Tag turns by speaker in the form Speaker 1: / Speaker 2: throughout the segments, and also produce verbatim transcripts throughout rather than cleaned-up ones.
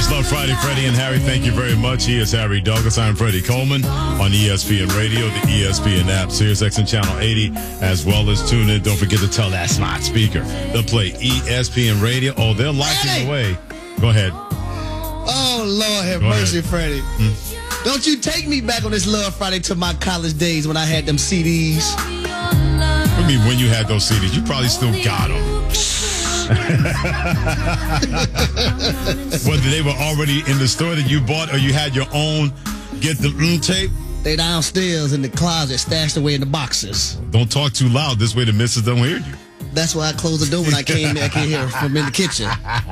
Speaker 1: It's Love Friday, Freddie and Harry. Thank you very much. He is Harry Douglas. I'm Freddie Coleman on E S P N Radio, the E S P N app, SiriusXM Channel eighty, as well as tune in. Don't forget to tell that smart speaker to play E S P N Radio. Oh, they're liking the way. Go ahead.
Speaker 2: Oh, Lord have
Speaker 1: Go
Speaker 2: mercy,
Speaker 1: ahead.
Speaker 2: Freddie. Hmm? Don't you take me back on this Love Friday to my college days when I had them C Ds.
Speaker 1: I mean, when you had those C Ds, you probably still got them. Whether they were already in the store that you bought or you had your own get the mm tape.
Speaker 2: They downstairs in the closet, stashed away in the boxes.
Speaker 1: Don't talk too loud. This way the missus don't hear you.
Speaker 2: That's why I closed the door when I came in. I could hear from in the kitchen.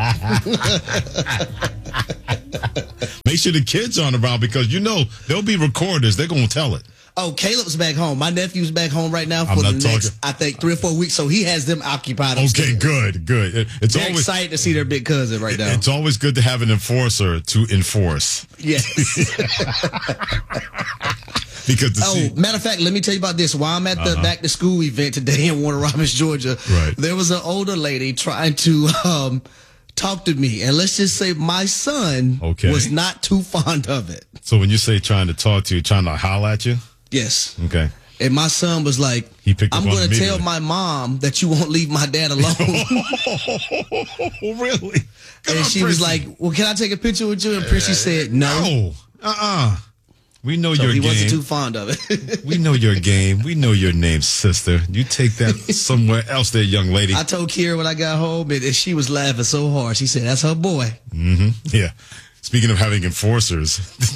Speaker 1: Make sure the kids aren't around because, you know, there'll be recorders. They're going to tell it.
Speaker 2: Oh, Caleb's back home. My nephew's back home right now
Speaker 1: I'm
Speaker 2: for the
Speaker 1: not
Speaker 2: next,
Speaker 1: talking.
Speaker 2: I think, three or four weeks. So he has them occupied upstairs.
Speaker 1: Okay, good, good. It- It's
Speaker 2: They're
Speaker 1: always
Speaker 2: excited to see their big cousin right now.
Speaker 1: It's always good to have an enforcer to enforce.
Speaker 2: Yes.
Speaker 1: Because the
Speaker 2: Oh,
Speaker 1: see,
Speaker 2: matter of fact, let me tell you about this. While I'm at the
Speaker 1: Uh-huh.
Speaker 2: back to school event today in Warner Robins, Georgia,
Speaker 1: Right.
Speaker 2: there was an older lady trying to um, talk to me. And let's just say my son
Speaker 1: Okay.
Speaker 2: was not too fond of it.
Speaker 1: so when you say trying to talk to you, trying to holler at you,
Speaker 2: Yes.
Speaker 1: okay.
Speaker 2: And my son was like,
Speaker 1: He picked up
Speaker 2: I'm
Speaker 1: on
Speaker 2: going
Speaker 1: it
Speaker 2: to tell
Speaker 1: immediately.
Speaker 2: my mom that you won't leave my dad alone.
Speaker 1: Oh, really? Good
Speaker 2: And
Speaker 1: on
Speaker 2: she was
Speaker 1: Prissy.
Speaker 2: like, well, can I take a picture with you? And Prissy said, no.
Speaker 1: No, uh-uh. We know
Speaker 2: So
Speaker 1: your
Speaker 2: he
Speaker 1: game.
Speaker 2: wasn't too fond of it.
Speaker 1: We know your game. We know your name, sister. You take that somewhere else there, young lady.
Speaker 2: I told Kira when I got home, and and she was laughing so hard. She said, that's her boy.
Speaker 1: Mm-hmm. Yeah. Speaking of having enforcers,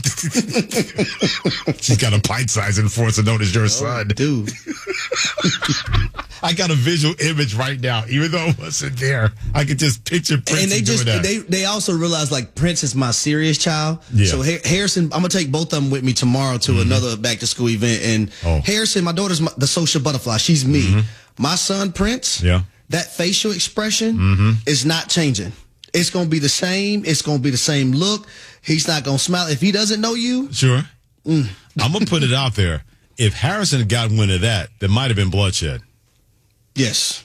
Speaker 1: she's got a pint-sized enforcer known as your son.
Speaker 2: Dude.
Speaker 1: I got a visual image right now, even though it wasn't there. I could just picture Prince
Speaker 2: And they
Speaker 1: doing
Speaker 2: just
Speaker 1: that.
Speaker 2: they they also realized like Prince is my serious child.
Speaker 1: Yeah.
Speaker 2: So Ha- Harrison, I'm gonna take both of them with me tomorrow to another back to school event. And
Speaker 1: Oh.
Speaker 2: Harrison, my daughter's my, the social butterfly. She's me. My son Prince.
Speaker 1: Yeah.
Speaker 2: That facial expression is not changing. It's gonna be the same. It's gonna be the same look. He's not gonna smile if he doesn't know you.
Speaker 1: Sure. I'm going to put it out there. If Harrison had gotten wind of that, there might have been bloodshed.
Speaker 2: Yes.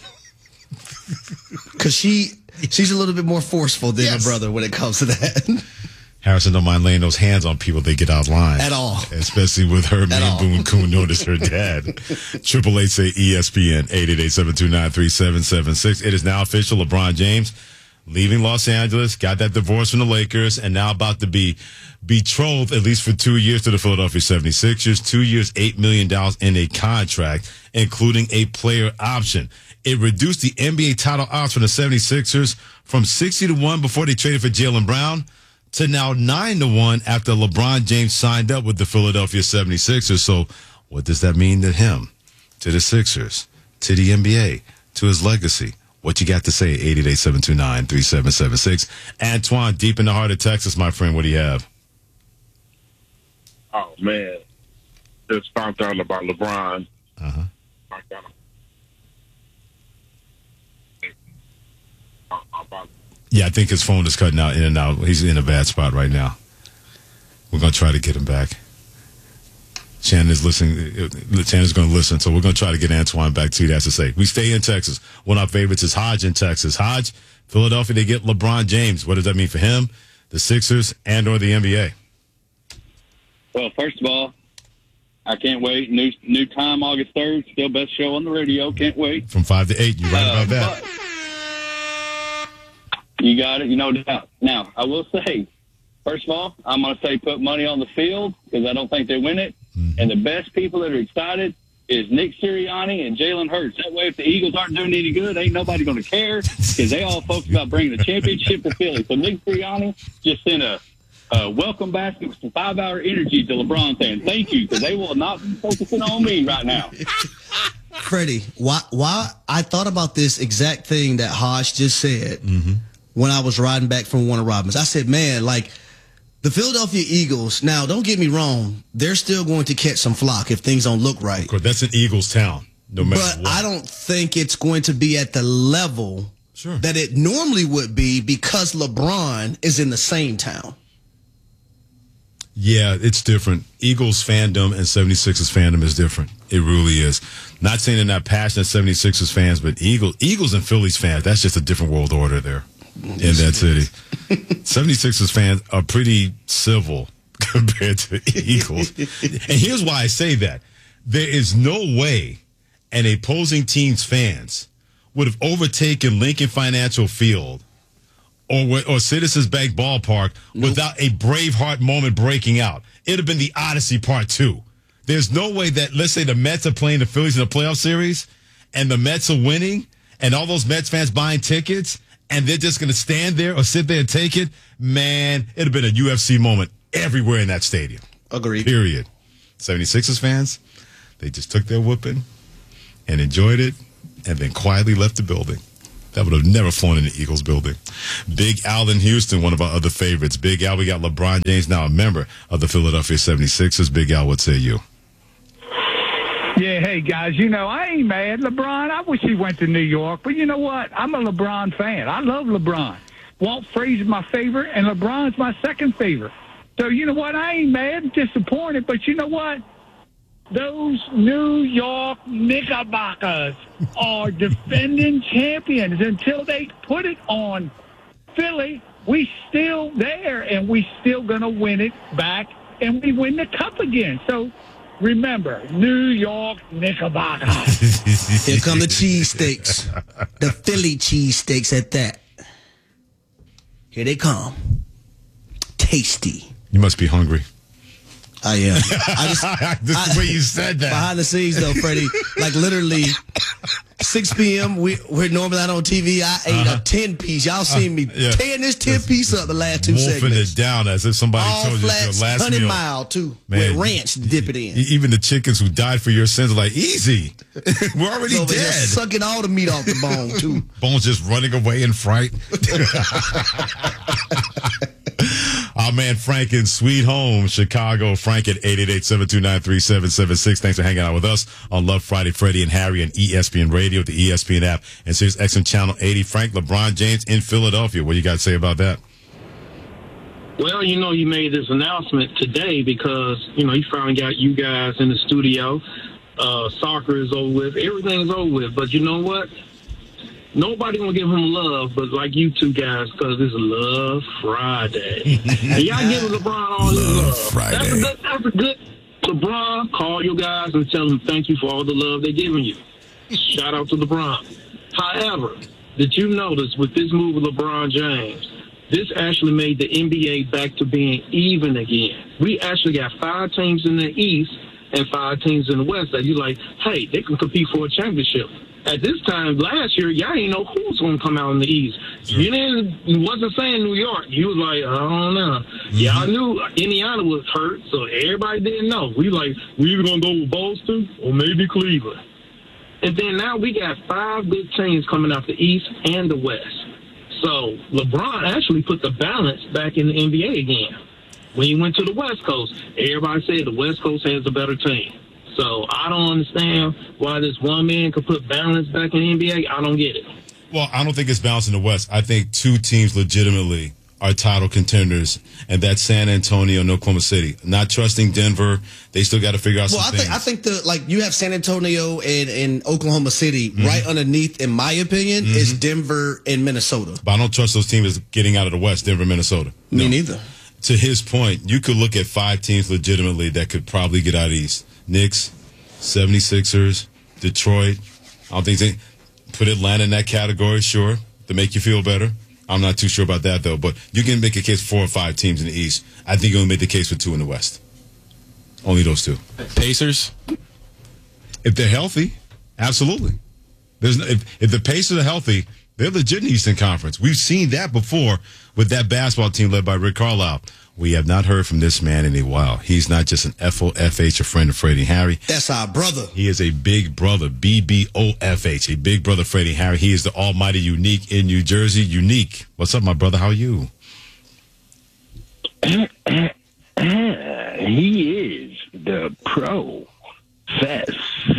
Speaker 2: Because she she's a little bit more forceful than
Speaker 1: Yes.
Speaker 2: her brother when it comes to that.
Speaker 1: Harrison don't mind laying those hands on people they get out of line.
Speaker 2: At all.
Speaker 1: Especially with her main
Speaker 2: all.
Speaker 1: boon coon known as her dad. Triple eight say E S P N, eight eight eight, seven two nine, three seven seven six. It is now official. LeBron James leaving Los Angeles, got that divorce from the Lakers, and now about to be betrothed, at least for two years, to the Philadelphia seventy-sixers. Two years, eight million dollars in a contract, including a player option. It reduced the N B A title odds for the seventy-sixers from sixty to one before they traded for Jaylen Brown to now nine to one after LeBron James signed up with the Philadelphia seventy-sixers. So what does that mean to him, to the Sixers, to the N B A, to his legacy? What you got to say, eight eight eight, seven two nine, three seven seven six. Antoine, deep in the heart of Texas, my friend, what do you have?
Speaker 3: Oh, man. Just found out about LeBron.
Speaker 1: Uh-huh.
Speaker 3: Found out about
Speaker 1: Yeah, I think his phone is cutting out in and out. He's in a bad spot right now. We're going to try to get him back. Shannon is listening. Shannon's going to listen, so we're going to try to get Antoine back to you. That's to say. We stay in Texas. One of our favorites is Hodge in Texas. Hodge, Philadelphia, they get LeBron James. What does that mean for him, the Sixers, and or the N B A?
Speaker 4: Well, first of all, I can't wait. New new time, August third. Still best show on the radio. Can't wait.
Speaker 1: From five to eight. You right
Speaker 4: Uh,
Speaker 1: about that.
Speaker 4: but You got it. You know doubt. Now, I will say, first of all, I'm going to say put money on the field because I don't think they win it.
Speaker 1: Mm-hmm.
Speaker 4: And the best people that are excited is Nick Sirianni and Jalen Hurts. That way, if the Eagles aren't doing any good, ain't nobody going to care because they all focus about bringing the championship to Philly. So Nick Sirianni just sent a, a welcome basket with some five-hour energy to LeBron saying thank you because they will not be focusing on me right now.
Speaker 2: Freddie, why, why I thought about this exact thing that Hodge just said when I was riding back from Warner Robins. I said, man, like, the Philadelphia Eagles, now, don't get me wrong, they're still going to catch some flock if things don't look right.
Speaker 1: Of course, that's an Eagles town, no matter
Speaker 2: But
Speaker 1: what.
Speaker 2: I don't think it's going to be at the level
Speaker 1: Sure.
Speaker 2: that it normally would be because LeBron is in the same town.
Speaker 1: Yeah, it's different. Eagles fandom and seventy-sixers fandom is different. It really is. Not saying they're not passionate seventy-sixers fans, but Eagles, Eagles and Phillies fans, that's just a different world order there in that city. seventy-sixers fans are pretty civil compared to the Eagles. And here's why I say that. There is no way an opposing team's fans would have overtaken Lincoln Financial Field or or Citizens Bank Ballpark nope. without a Braveheart moment breaking out. It would have been the Odyssey Part Two. There's no way that, let's say the Mets are playing the Phillies in a playoff series and the Mets are winning and all those Mets fans buying tickets and they're just going to stand there or sit there and take it. Man, it would have been a U F C moment everywhere in that stadium.
Speaker 2: Agreed.
Speaker 1: Period. seventy-sixers fans, they just took their whooping and enjoyed it and then quietly left the building. That would have never flown in the Eagles building. Big Al in Houston, one of our other favorites. Big Al, we got LeBron James, now a member of the Philadelphia seventy-sixers. Big Al, what say you?
Speaker 5: Yeah, hey, guys, you know, I ain't mad. LeBron, I wish he went to New York. But you know what? I'm a LeBron fan. I love LeBron. Walt Frazier my favorite, and LeBron's my second favorite. So you know what? I ain't mad. I'm disappointed. But you know what? Those New York Knickerbockers are defending champions. Until they put it on Philly, we still there, and we still going to win it back, and we win the cup again. So remember, New York Knickerbockers.
Speaker 2: Here come the cheesesteaks. The Philly cheesesteaks at that. Here they come. Tasty.
Speaker 1: You must be hungry.
Speaker 2: I am. I just,
Speaker 1: this
Speaker 2: I,
Speaker 1: is where you said that.
Speaker 2: Behind the scenes, though, Freddie, like literally six p.m., we, we're normally not on T V. I ate uh-huh. a ten-piece. Y'all seen me uh, yeah. tearing this ten-piece up the last two
Speaker 1: Wolfing
Speaker 2: segments.
Speaker 1: it down as if somebody
Speaker 2: All
Speaker 1: told you
Speaker 2: flats,
Speaker 1: your last
Speaker 2: honey
Speaker 1: meal.
Speaker 2: Mile, too,
Speaker 1: Man,
Speaker 2: with ranch to dip it in.
Speaker 1: Even the chickens who died for your sins are like, easy. We're already
Speaker 2: so
Speaker 1: dead.
Speaker 2: Sucking all the meat off the bone, too.
Speaker 1: Bones just running away in fright. Our man Frank in Sweet Home, Chicago. Frank at eight eight eight, seven two nine, three seven seven six. Thanks for hanging out with us on Love Friday, Freddie and Harry and E S P N Radio, the E S P N app, and Sirius X M Channel eighty. Frank, LeBron James in Philadelphia. What do you got to say about that?
Speaker 6: Well, you know, you made this announcement today because, you know, you finally got you guys in the studio. Uh, soccer is over with. Everything is over with. But you know what? Nobody gonna give him love, but like you two guys, because it's Love Friday. And y'all give LeBron all his love.
Speaker 1: Friday.
Speaker 6: That's a good. That's a good. LeBron, call your guys and tell them thank you for all the love they're giving you. Shout out to LeBron. However, did you notice with this move with LeBron James, this actually made the N B A back to being even again. We actually got five teams in the East and five teams in the West that you're like, hey, they can compete for a championship. At this time last year, y'all didn't know who was going to come out in the East. Sure. You didn't, you wasn't saying New York. You was like, I don't know. Mm-hmm. Y'all knew Indiana was hurt, so everybody didn't know. We like, we either going to go with Boston or maybe Cleveland. And then now we got five good teams coming out the East and the West. So LeBron actually put the balance back in the N B A again. When he went to the West Coast, everybody said the West Coast has a better team. So I don't understand why this one man could put balance back in the N B A. I don't get it.
Speaker 1: Well, I don't think it's balance in the West. I think two teams legitimately are title contenders, and that's San Antonio and Oklahoma City. Not trusting Denver. They still got to figure out
Speaker 2: well,
Speaker 1: some
Speaker 2: I
Speaker 1: things.
Speaker 2: think I think the like you have San Antonio and, and Oklahoma City mm-hmm. right underneath, in my opinion, mm-hmm. is Denver and Minnesota.
Speaker 1: But I don't trust those teams as getting out of the West, Denver, Minnesota.
Speaker 2: Me
Speaker 1: no.
Speaker 2: neither.
Speaker 1: To his point, you could look at five teams legitimately that could probably get out of East. Knicks, seventy-sixers, Detroit. I don't think they put Atlanta in that category, sure, to make you feel better. I'm not too sure about that, though. But you can make a case for four or five teams in the East. I think you'll make the case for two in the West. Only those two.
Speaker 7: Pacers?
Speaker 1: If they're healthy, absolutely. There's no, if, if the Pacers are healthy, they're legit in the Eastern Conference. We've seen that before with that basketball team led by Rick Carlisle. We have not heard from this man in a while. He's not just an F O F H, a friend of Freddie Harry.
Speaker 2: That's our brother.
Speaker 1: He is a big brother, B B O F H, a big brother Freddie Harry. He is the almighty Unique in New Jersey. Unique. What's up, my brother? How are you?
Speaker 8: He is the professor.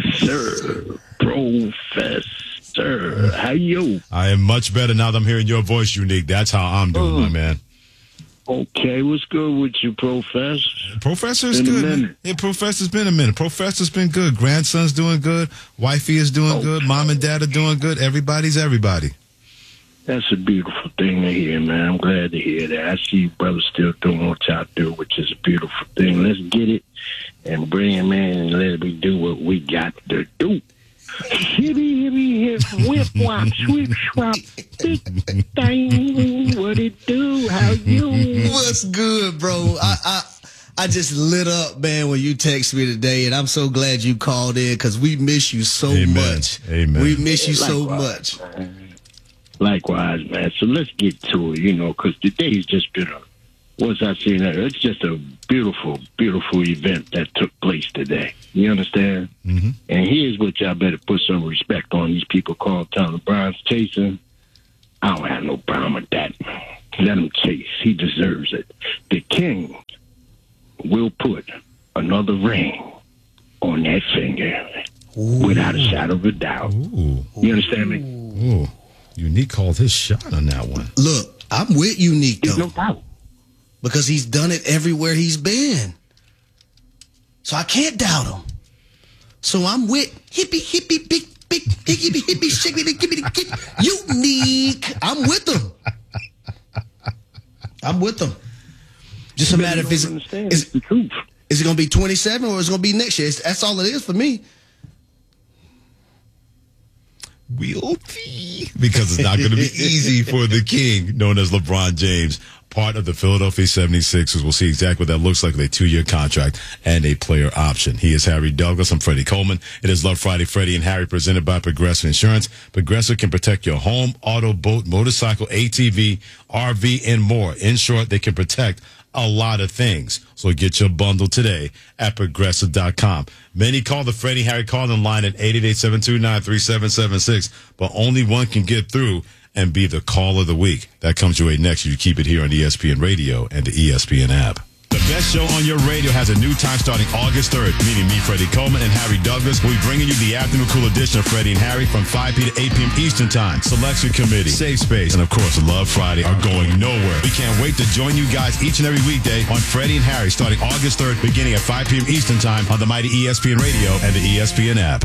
Speaker 8: Professor. How you?
Speaker 1: I am much better now that I'm hearing your voice, Unique. That's how I'm doing, oh. my man.
Speaker 8: Okay, what's good with you, Professor?
Speaker 1: Professor's good. Yeah, Professor's been a minute. Professor's been good. Grandson's doing good. Wifey is doing okay. good. Mom and dad are doing good. Everybody's everybody.
Speaker 8: That's a beautiful thing to hear, man. I'm glad to hear that. I see you brothers still doing what y'all do, which is a beautiful thing. Let's get it and bring him in and let me do what we got to do. Hibby, hibby, hip, whip, wop, swip, swap, big thing. What it do? How you?
Speaker 2: What's good, bro? I, I I just lit up, man, when you text me today, and I'm so glad you called in because we miss you so
Speaker 1: Amen.
Speaker 2: much.
Speaker 1: Amen.
Speaker 2: We miss you so
Speaker 8: Likewise,
Speaker 2: much.
Speaker 8: man. Likewise, man. So let's get to it, you know, because today's just been a, what's I saying? It's just a beautiful, beautiful event that took place today. You understand?
Speaker 1: Mm-hmm.
Speaker 8: And here's what y'all better put some respect on. These people called Tom LeBron's chasing. I don't have no problem with that. Let him chase. He deserves it. The king will put another ring on that finger. Ooh. Without a shadow of a doubt.
Speaker 1: Ooh.
Speaker 8: You understand me?
Speaker 1: Ooh. Unique called his shot on that one.
Speaker 2: Look, I'm with Unique,
Speaker 8: There's
Speaker 2: though.
Speaker 8: no doubt.
Speaker 2: Because he's done it everywhere he's been. So I can't doubt him. So I'm with hippie, hippie, big, big, hippie, hippie, shake, hippie, hippie, hippie, Unique. I'm with him. I'm with him. Just a matter of is, is,
Speaker 8: the truth.
Speaker 2: Is it going to be twenty-seven or is it going to be next year? It's, that's all it is for me.
Speaker 1: We'll see. Because it's not going to be easy for the king, known as LeBron James, part of the Philadelphia seventy-sixers. We'll see exactly what that looks like with a two-year contract and a player option. He is Harry Douglas. I'm Freddie Coleman. It is Love Friday, Freddie and Harry, presented by Progressive Insurance. Progressive can protect your home, auto, boat, motorcycle, A T V, R V, and more. In short, they can protect a lot of things. So get your bundle today at progressive dot com. Many call the Freddie Harry calling line at eight eight eight, seven two nine, three seven seven six, but only one can get through and be the call of the week. That comes your way next. You keep it here on E S P N Radio and the E S P N app. The best show on your radio has a new time starting August third, meaning me, Freddie Coleman, and Harry Douglas. We'll be bringing you the afternoon cool edition of Freddie and Harry from five p.m. to eight p.m. Eastern Time. Selection Committee, Safe Space, and of course, Love Friday are going nowhere. We can't wait to join you guys each and every weekday on Freddie and Harry starting August third, beginning at five p.m. Eastern Time on the mighty E S P N Radio and the E S P N app.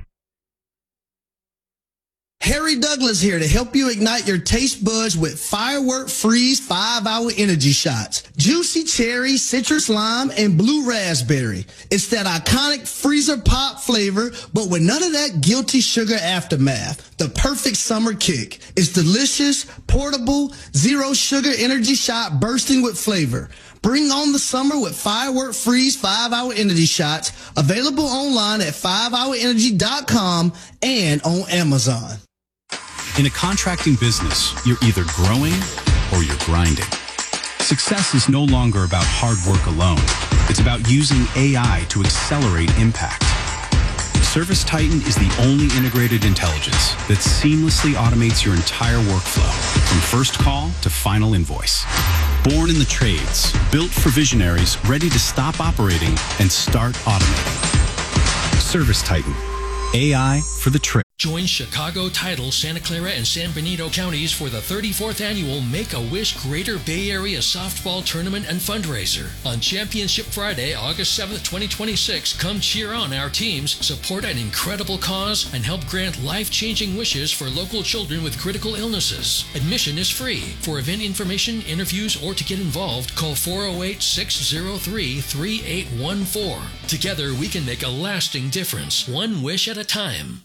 Speaker 2: Harry Douglas here to help you ignite your taste buds with Firework Freeze five hour energy shots. Juicy cherry, citrus lime, and blue raspberry. It's that iconic freezer pop flavor, but with none of that guilty sugar aftermath. The perfect summer kick. It's delicious, portable, zero sugar energy shot bursting with flavor. Bring on the summer with Firework Freeze five hour energy shots. Available online at five hour energy dot com and on Amazon.
Speaker 7: In a contracting business, you're either growing or you're grinding. Success is no longer about hard work alone. It's about using A I to accelerate impact. ServiceTitan is the only integrated intelligence that seamlessly automates your entire workflow, from first call to final invoice. Born in the trades, built for visionaries ready to stop operating and start automating. ServiceTitan, A I for the trade.
Speaker 9: Join Chicago Title, Santa Clara, and San Benito counties for the thirty-fourth annual Make-A-Wish Greater Bay Area Softball Tournament and Fundraiser. On Championship Friday, August seventh, twenty twenty-six, come cheer on our teams, support an incredible cause, and help grant life-changing wishes for local children with critical illnesses. Admission is free. For event information, interviews, or to get involved, call four oh eight, six oh three, three eight one four. Together, we can make a lasting difference, one wish at a time.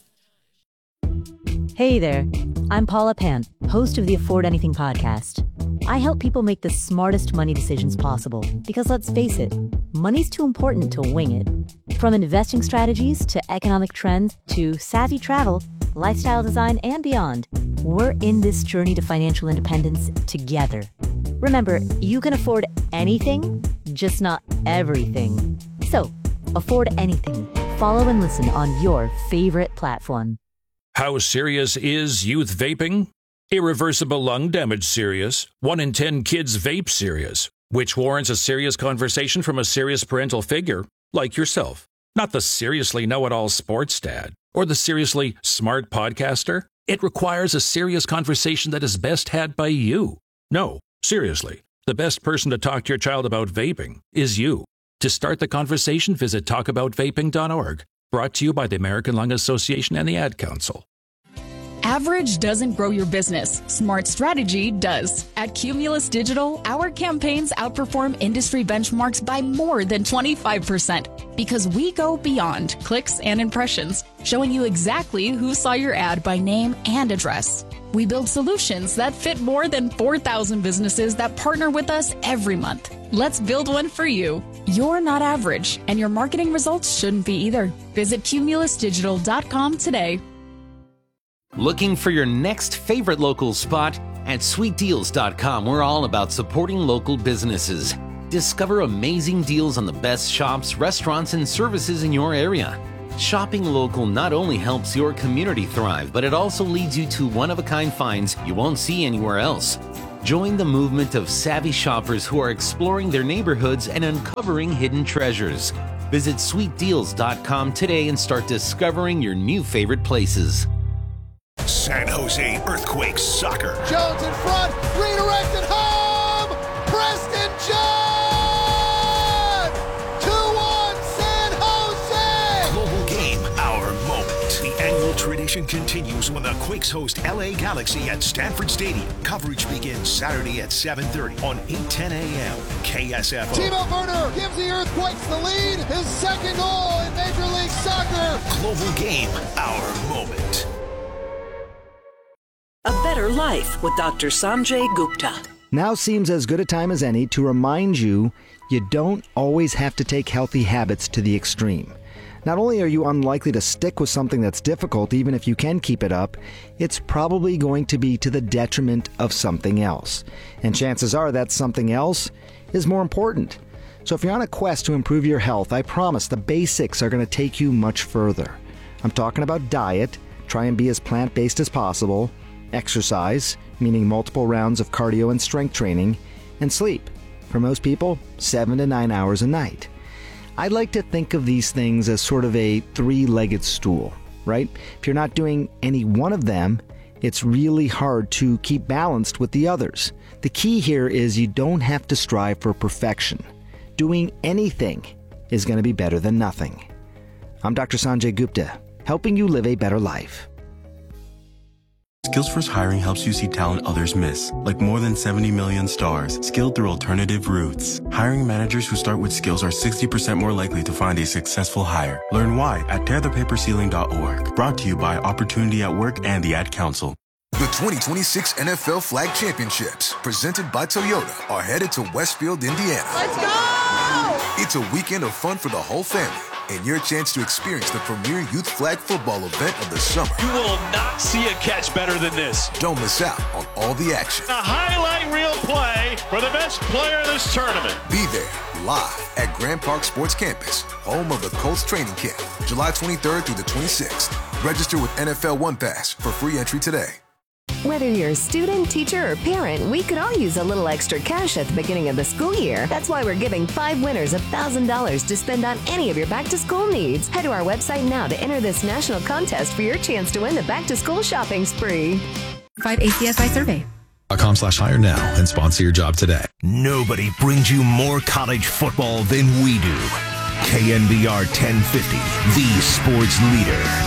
Speaker 10: Hey there, I'm Paula Pant, host of the Afford Anything podcast. I help people make the smartest money decisions possible because, let's face it, money's too important to wing it. From investing strategies to economic trends to savvy travel, lifestyle design, and beyond, we're in this journey to financial independence together. Remember, you can afford anything, just not everything. So, afford anything. Follow and listen on your favorite platform.
Speaker 11: How serious is youth vaping? Irreversible lung damage serious. One in ten kids vape serious, which warrants a serious conversation from a serious parental figure like yourself. Not the seriously know-it-all sports dad or the seriously smart podcaster. It requires a serious conversation that is best had by you. No, seriously, the best person to talk to your child about vaping is you. To start the conversation, visit talk about vaping dot org. Brought to you by the American Lung Association and the Ad Council.
Speaker 12: Average doesn't grow your business. Smart strategy does. At Cumulus Digital, our campaigns outperform industry benchmarks by more than twenty-five percent because we go beyond clicks and impressions, showing you exactly who saw your ad by name and address. We build solutions that fit more than four thousand businesses that partner with us every month. Let's build one for you. You're not average, and your marketing results shouldn't be either. Visit cumulus digital dot com today.
Speaker 13: Looking for your next favorite local spot? At sweet deals dot com, we're all about supporting local businesses. Discover amazing deals on the best shops, restaurants, and services in your area. Shopping local not only helps your community thrive, but it also leads you to one-of-a-kind finds you won't see anywhere else. Join the movement of savvy shoppers who are exploring their neighborhoods and uncovering hidden treasures. Visit sweet deals dot com today and start discovering your new favorite places.
Speaker 14: San Jose Earthquakes soccer.
Speaker 15: Jones in front, redirected home! Preston John! two one San Jose!
Speaker 14: Global game, our moment. The annual tradition continues when the Quakes host L A Galaxy at Stanford Stadium. Coverage begins Saturday at seven thirty on eight ten a.m. K S F O.
Speaker 15: Timo Werner gives the Earthquakes the lead. His second goal in Major League Soccer.
Speaker 14: Global game, our moment.
Speaker 16: A better life with Doctor Sanjay Gupta.
Speaker 17: Now seems as good a time as any to remind you you don't always have to take healthy habits to the extreme. Not only are you unlikely to stick with something that's difficult, even if you can keep it up, it's probably going to be to the detriment of something else. And chances are that something else is more important. So if you're on a quest to improve your health, I promise the basics are going to take you much further. I'm talking about diet, try and be as plant-based as possible, exercise, meaning multiple rounds of cardio and strength training, and sleep. For most people, seven to nine hours a night. I'd like to think of these things as sort of a three-legged stool, right? If you're not doing any one of them, it's really hard to keep balanced with the others. The key here is you don't have to strive for perfection. Doing anything is going to be better than nothing. I'm Doctor Sanjay Gupta, helping you live a better life.
Speaker 18: Skills First Hiring helps you see talent others miss, like more than seventy million stars, skilled through alternative routes. Hiring managers who start with skills are sixty percent more likely to find a successful hire. Learn why at tear the paper ceiling dot org. Brought to you by Opportunity at Work and the Ad Council.
Speaker 19: The twenty twenty-six N F L Flag Championships, presented by Toyota, are headed to Westfield, Indiana.
Speaker 15: Let's go!
Speaker 19: It's a weekend of fun for the whole family, and your chance to experience the premier youth flag football event of the summer.
Speaker 20: You will not see a catch better than this.
Speaker 19: Don't miss out on all the action.
Speaker 20: A highlight reel play for the best player in this tournament.
Speaker 19: Be there, live at Grand Park Sports Campus, home of the Colts training camp, July twenty-third through the twenty-sixth. Register with N F L One Pass for free entry today.
Speaker 21: Whether you're a student, teacher, or parent, we could all use a little extra cash at the beginning of the school year. That's why we're giving five winners one thousand dollars to spend on any of your back-to-school needs. Head to our website now to enter this national contest for your chance to win the back-to-school shopping spree.
Speaker 22: five A C S I survey.
Speaker 23: .com slash hire now and sponsor your job today.
Speaker 14: Nobody brings you more college football than we do. K N B R ten fifty, the sports leader.